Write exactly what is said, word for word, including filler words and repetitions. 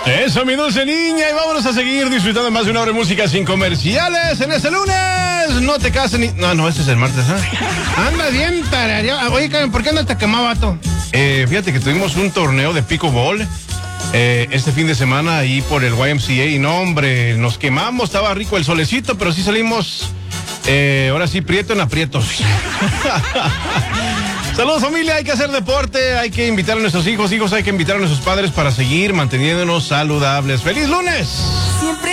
Eso, mi dulce niña, y vámonos a seguir disfrutando más de una hora de música sin comerciales en este lunes. No te cases ni... No, no, este es el martes, ¿eh? Anda bien tarareado. Oye, ¿por qué no te quemaba, vato? Eh, fíjate que tuvimos un torneo de pickleball eh, este fin de semana ahí por el Y M C A y no, hombre, nos quemamos, estaba rico el solecito, pero sí salimos, eh, ahora sí, prieto en aprietos. Saludos, familia, hay que hacer deporte, hay que invitar a nuestros hijos, hijos hay que invitar a nuestros padres para seguir manteniéndonos saludables. ¡Feliz lunes!